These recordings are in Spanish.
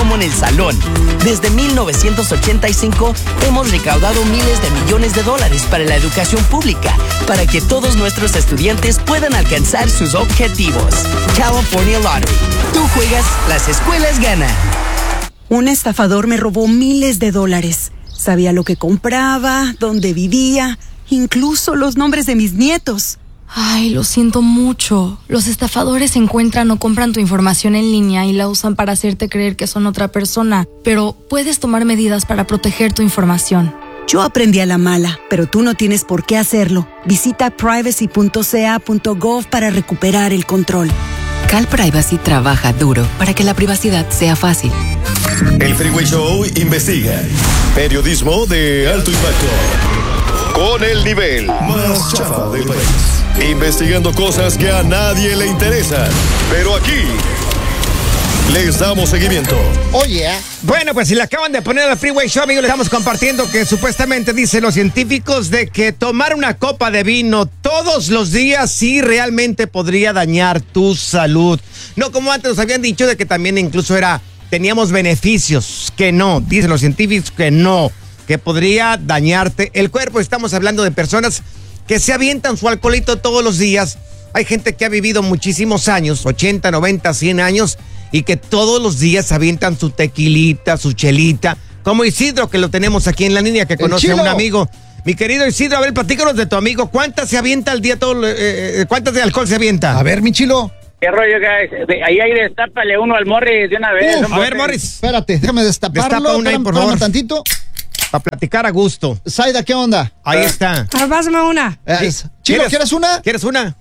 como en el salón. Desde 1985 hemos recaudado miles de millones de dólares para la educación pública, para que todos nuestros estudiantes puedan alcanzar sus objetivos. California Lottery. Tú juegas, las escuelas ganan. Un estafador me robó miles de dólares. Sabía lo que compraba, dónde vivía, incluso los nombres de mis nietos. Ay, lo siento mucho. Los estafadores encuentran o compran tu información en línea y la usan para hacerte creer que son otra persona, pero puedes tomar medidas para proteger tu información. Yo aprendí a la mala, pero tú no tienes por qué hacerlo. Visita privacy.ca.gov para recuperar el control. Cal Privacy trabaja duro para que la privacidad sea fácil. El Freeway Show investiga. Periodismo de alto impacto. Con el nivel más chafa del país. Investigando cosas que a nadie le interesan. Pero aquí les damos seguimiento. Oye, bueno, pues si le acaban de poner al Freeway Show, amigos, le estamos compartiendo que supuestamente dicen los científicos de que tomar una copa de vino todos los días sí realmente podría dañar tu salud. No como antes nos habían dicho de que también incluso teníamos beneficios, que no, dicen los científicos que no, que podría dañarte el cuerpo. Estamos hablando de personas que se avientan su alcoholito todos los días. Hay gente que ha vivido muchísimos años, 80, 90, 100 años, y que todos los días avientan su tequilita, su chelita, como Isidro, que lo tenemos aquí en la línea, que conoce a un amigo. Mi querido Isidro, a ver, platícanos de tu amigo. ¿Cuántas se avienta al día cuántas de alcohol se avienta? A ver, mi chilo. ¿Qué rollo, guys? Ahí destápale uno al Morris de una vez. A ver, Morris. Espérate, déjame destaparlo. Destapa una ahí, por favor. Tantito. Para platicar a gusto. Zaida, ¿qué onda? Ahí está. Pásame una. Chilo, ¿quieres una? ¿Quieres una?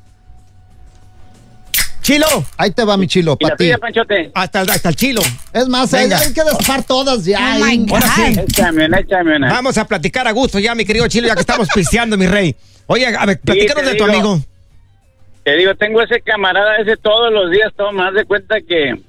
Chilo. Ahí te va mi chilo, para ti. Panchote. Hasta el chilo. Es más, hay que destapar todas ya. Oh my God. Ahora sí. Échame una. Vamos a platicar a gusto ya, mi querido Chilo, ya que estamos pisteando, mi rey. Oye, a ver, platícanos de tu amigo. Te digo, tengo ese camarada todos los días toma, haz de cuenta que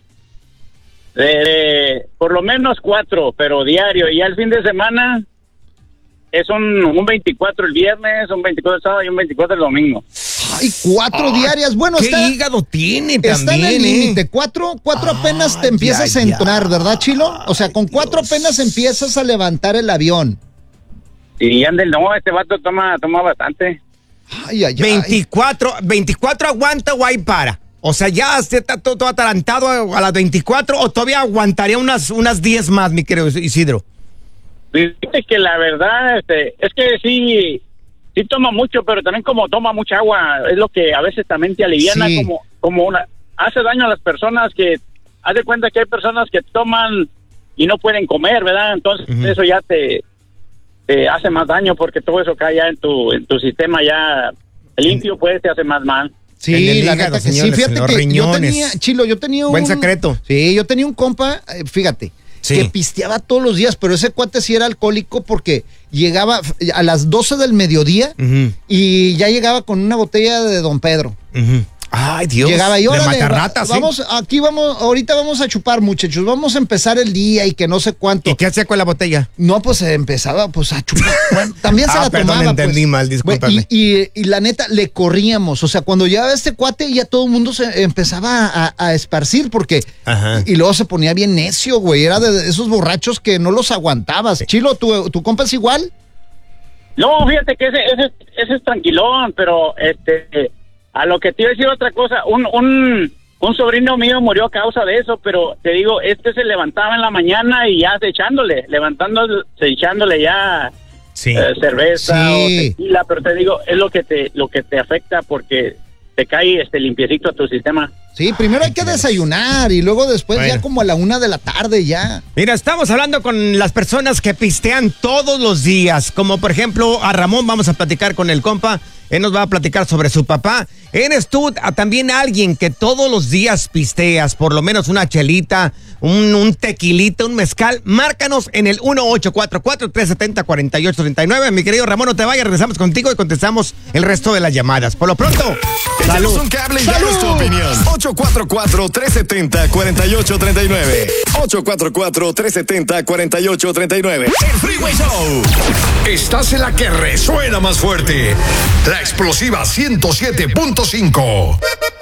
por lo menos 4, pero diario, y al fin de semana es un 24 el viernes, un 24 el sábado y un 24 el domingo. Ay, 4 diarias. Bueno, ¿qué hígado tiene también? Está en el límite. 4 apenas te empiezas a entonar, ¿verdad, Chilo? O sea, con 4 apenas empiezas a levantar el avión. Y este vato toma bastante. Ay. 24 aguanta o ahí para. O sea, ya está todo atarantado a las 24 o todavía aguantaría unas 10 más, mi querido Isidro. Fíjate que la verdad, es que sí toma mucho, pero también como toma mucha agua, es lo que a veces también te aliviana, sí. Hace daño a las personas que, haz de cuenta que hay personas que toman y no pueden comer, ¿verdad? Entonces eso ya te hace más daño porque todo eso cae ya en tu sistema ya limpio, pues te hace más mal. Sí, la neta que sí, fíjate que yo tenía buen secreto. Sí, yo tenía un compa, fíjate, que pisteaba todos los días, pero ese cuate sí era alcohólico porque llegaba a las 12 del mediodía y ya llegaba con una botella de Don Pedro. Ay, Dios. Llegaba y órale, matarratas, ahorita vamos a chupar, muchachos, vamos a empezar el día y que no sé cuánto. ¿Y qué hacía con la botella? No, pues empezaba a chupar. Bueno, también se la tomaba. Entendí mal, discúlpame. Y la neta, le corríamos. O sea, cuando llegaba este cuate, ya todo el mundo se empezaba a esparcir porque... Ajá. Y luego se ponía bien necio, güey. Era de esos borrachos que no los aguantabas. Sí. Chilo, ¿tu compa es igual? No, fíjate que ese es tranquilón, pero a lo que te iba a decir otra cosa, un sobrino mío murió a causa de eso, pero te digo, se levantaba en la mañana y ya echándole ya cerveza o tequila, pero te digo, es lo que te afecta porque te cae limpiecito a tu sistema. Sí, primero hay que desayunar y luego después ya como a la 1 de la tarde ya. Mira, estamos hablando con las personas que pistean todos los días, como por ejemplo a Ramón, vamos a platicar con el compa. Él nos va a platicar sobre su papá. ¿Eres tú también alguien que todos los días pisteas, por lo menos una chelita, un tequilita, un mezcal? Márcanos en el 1844-370-4839. Mi querido Ramón, no te vayas, regresamos contigo y contestamos el resto de las llamadas. Por lo pronto, échanos un cable y danos tu opinión. 844-370-4839. 844-370-4839. El Freeway Show. Estás en la que resuena más fuerte. La explosiva 107.5.